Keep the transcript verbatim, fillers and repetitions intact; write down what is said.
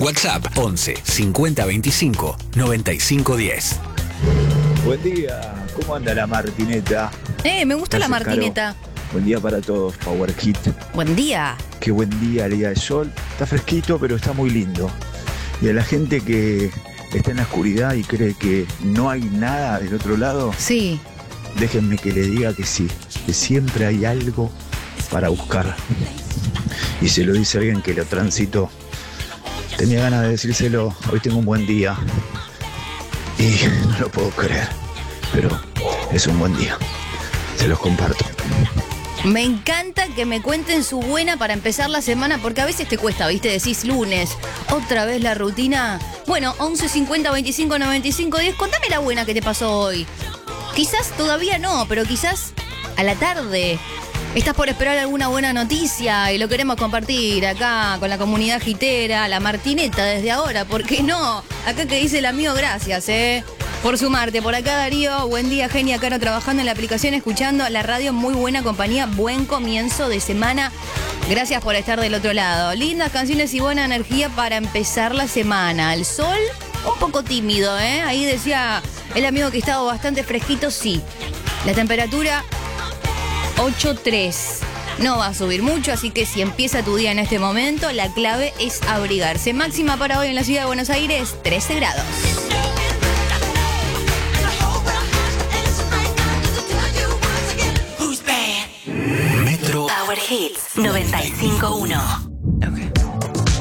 WhatsApp once cincuenta veinticinco noventa y cinco diez. Buen día, ¿cómo anda la Martineta? Eh, me gusta la Gracias, Martineta. Caro. Buen día para todos, Power Hit. Buen día. Qué buen día, el día de sol. Está fresquito, pero está muy lindo. Y a la gente que está en la oscuridad y cree que no hay nada del otro lado, Sí. déjenme que le diga que sí, que siempre hay algo para buscar. Y se lo dice alguien que lo transitó. Tenía ganas de decírselo, hoy tengo un buen día. Y no lo puedo creer, pero es un buen día. Se los comparto. Me encanta que me cuenten su buena para empezar la semana, porque a veces te cuesta, ¿viste? Decís lunes, otra vez la rutina. Bueno, once cincuenta veinticinco noventa y cinco diez, contame la buena que te pasó hoy. Quizás todavía no, pero quizás a la tarde estás por esperar alguna buena noticia y lo queremos compartir acá con la comunidad gitera, la Martineta desde ahora, ¿por qué no? Acá que dice el amigo, gracias, ¿eh? Por sumarte. Por acá, Darío, buen día, Genia, Caro, trabajando en la aplicación, escuchando la radio, muy buena compañía, buen comienzo de semana. Gracias por estar del otro lado. Lindas canciones y buena energía para empezar la semana. El sol, un poco tímido, ¿eh? Ahí decía el amigo que estaba bastante fresquito, sí. La temperatura, ocho tres. No va a subir mucho, así que si empieza tu día en este momento, la clave es abrigarse. Máxima para hoy en la ciudad de Buenos Aires, trece grados. Metro Power Hits noventa y cinco punto uno.